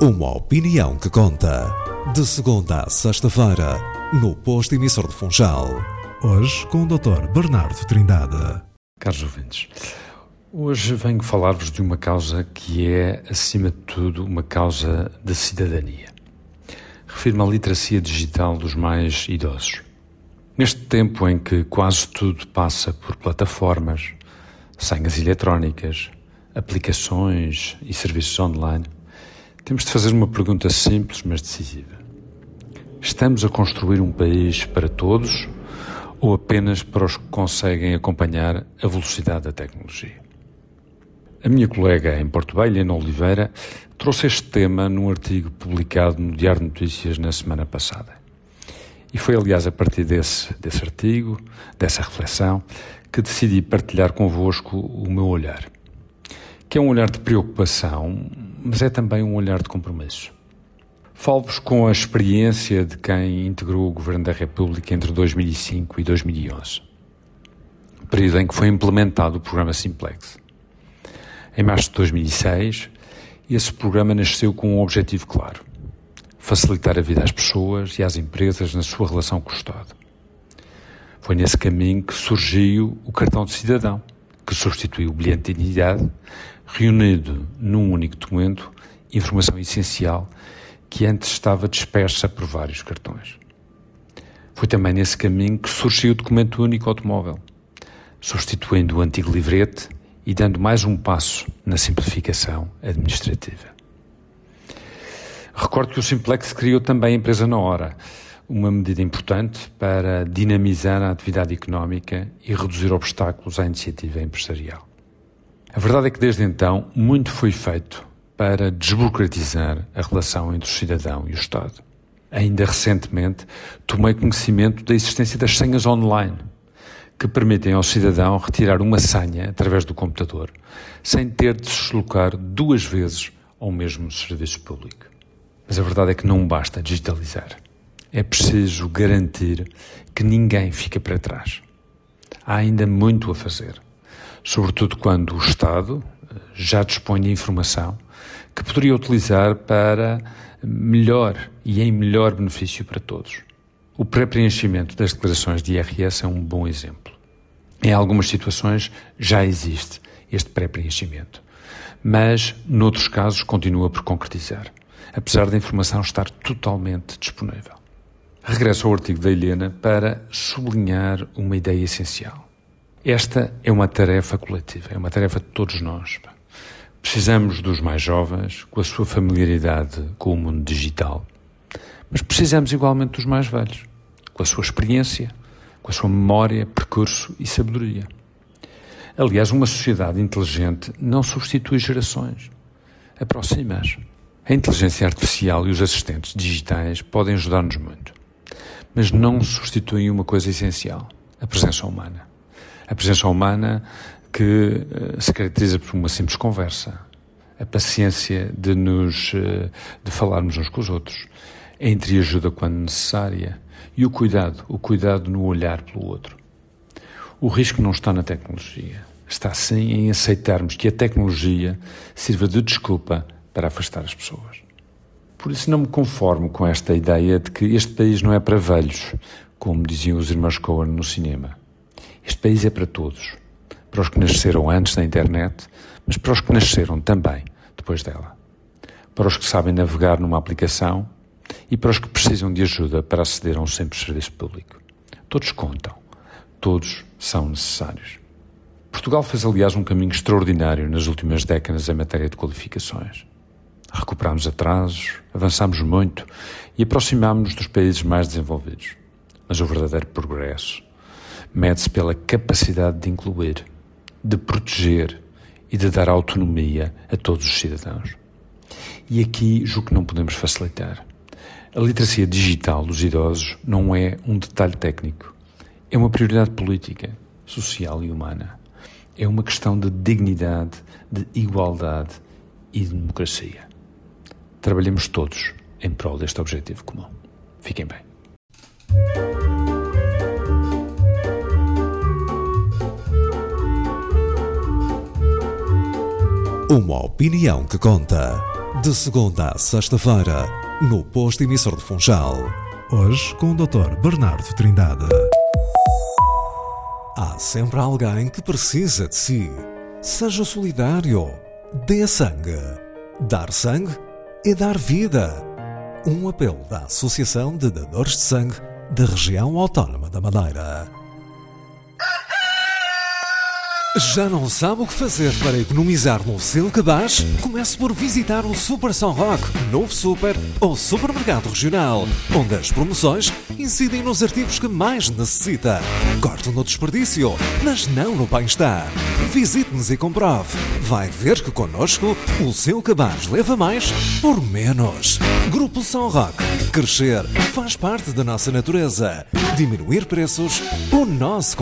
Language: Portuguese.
Uma opinião que conta. De segunda a sexta-feira, no posto emissor de Funchal. Hoje com o Dr. Bernardo Trindade. Caros ouvintes, hoje venho falar-vos de uma causa que é, acima de tudo, uma causa de cidadania. Refiro-me à literacia digital dos mais idosos. Neste tempo em que quase tudo passa por plataformas, senhas eletrónicas, aplicações e serviços online, temos de fazer uma pergunta simples, mas decisiva. Estamos a construir um país para todos ou apenas para os que conseguem acompanhar a velocidade da tecnologia? A minha colega em Porto Velho, Helena Oliveira, trouxe este tema num artigo publicado no Diário de Notícias na semana passada. E foi, aliás, a partir desse artigo, dessa reflexão, que decidi partilhar convosco o meu olhar, que é um olhar de preocupação, mas é também um olhar de compromisso. Falo-vos com a experiência de quem integrou o Governo da República entre 2005 e 2011, período em que foi implementado o programa Simplex. Em março de 2006, esse programa nasceu com um objetivo claro: facilitar a vida às pessoas e às empresas na sua relação com o Estado. Foi nesse caminho que surgiu o cartão de cidadão, que substituiu o bilhete de identidade, reunido num único documento, informação essencial que antes estava dispersa por vários cartões. Foi também nesse caminho que surgiu o documento único automóvel, substituindo o antigo livrete e dando mais um passo na simplificação administrativa. Recordo que o Simplex criou também a empresa na hora, uma medida importante para dinamizar a atividade económica e reduzir obstáculos à iniciativa empresarial. A verdade é que desde então muito foi feito para desburocratizar a relação entre o cidadão e o Estado. Ainda recentemente tomei conhecimento da existência das senhas online, que permitem ao cidadão retirar uma senha através do computador, sem ter de se deslocar duas vezes ao mesmo serviço público. Mas a verdade é que não basta digitalizar. É preciso garantir que ninguém fica para trás. Há ainda muito a fazer, sobretudo quando o Estado já dispõe de informação que poderia utilizar para melhor e em melhor benefício para todos. O pré-preenchimento das declarações de IRS é um bom exemplo. Em algumas situações já existe este pré-preenchimento, mas noutros casos continua por concretizar, apesar da informação estar totalmente disponível. Regresso ao artigo da Helena para sublinhar uma ideia essencial. Esta é uma tarefa coletiva, é uma tarefa de todos nós. Precisamos dos mais jovens, com a sua familiaridade com o mundo digital, mas precisamos igualmente dos mais velhos, com a sua experiência, com a sua memória, percurso e sabedoria. Aliás, uma sociedade inteligente não substitui gerações, aproxima-as. A inteligência artificial e os assistentes digitais podem ajudar-nos muito, mas não substituem uma coisa essencial: a presença humana. A presença humana que se caracteriza por uma simples conversa, a paciência de falarmos uns com os outros, a entreajuda quando necessária e o cuidado no olhar pelo outro. O risco não está na tecnologia, está sim em aceitarmos que a tecnologia sirva de desculpa para afastar as pessoas. Por isso não me conformo com esta ideia de que este país não é para velhos, como diziam os irmãos Coen no cinema. Este país é para todos, para os que nasceram antes da internet, mas para os que nasceram também depois dela, para os que sabem navegar numa aplicação e para os que precisam de ajuda para aceder a um simples serviço público. Todos contam, todos são necessários. Portugal fez, aliás, um caminho extraordinário nas últimas décadas em matéria de qualificações. Recuperámos atrasos, avançámos muito e aproximámos-nos dos países mais desenvolvidos. Mas o verdadeiro progresso mede-se pela capacidade de incluir, de proteger e de dar autonomia a todos os cidadãos. E aqui julgo que não podemos facilitar. A literacia digital dos idosos não é um detalhe técnico. É uma prioridade política, social e humana. É uma questão de dignidade, de igualdade e de democracia. Trabalhemos todos em prol deste objetivo comum. Fiquem bem. Uma opinião que conta. De segunda a sexta-feira, no posto emissor de Funchal. Hoje com o Dr. Bernardo Trindade. Há sempre alguém que precisa de si. Seja solidário. Dê sangue. Dar sangue é dar vida. Um apelo da Associação de Dadores de Sangue da Região Autónoma da Madeira. Já não sabe o que fazer para economizar no seu cabaz? Comece por visitar o Super São Roque, novo super ou supermercado regional, onde as promoções incidem nos artigos que mais necessita. Corte no desperdício, mas não no bem-estar. Visite-nos e comprove. Vai ver que connosco o seu cabaz leva mais por menos. Grupo São Roque. Crescer faz parte da nossa natureza. Diminuir preços, o nosso